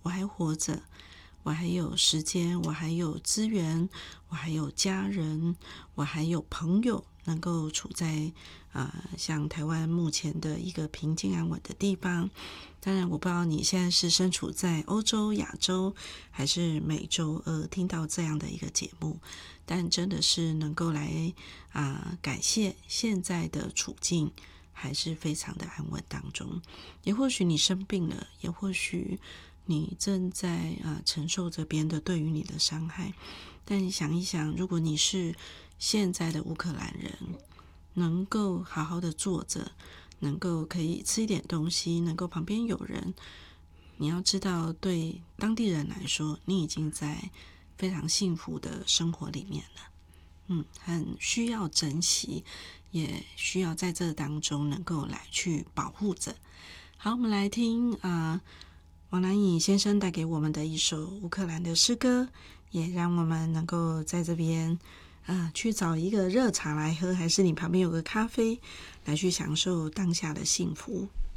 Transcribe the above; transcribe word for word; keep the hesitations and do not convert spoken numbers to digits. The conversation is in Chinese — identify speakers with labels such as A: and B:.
A: 我还活着，我还有时间，我还有资源，我还有家人，我还有朋友能够处在呃像台湾目前的一个平静安稳的地方。当然我不知道你现在是身处在欧洲、亚洲还是美洲呃听到这样的一个节目，但真的是能够来啊、呃、感谢现在的处境还是非常的安稳当中。也或许你生病了，也或许你正在啊、呃、承受着别人的对于你的伤害，但你想一想，如果你是现在的乌克兰人，能够好好的坐着，能够可以吃一点东西，能够旁边有人，你要知道对当地人来说，你已经在非常幸福的生活里面了。嗯，很需要珍惜，也需要在这当中能够来去保护着。好，我们来听啊、呃，王南颖先生带给我们的一首乌克兰的诗歌，也让我们能够在这边呃，去找一个热茶来喝，还是你旁边有个咖啡，来去享受当下的幸福。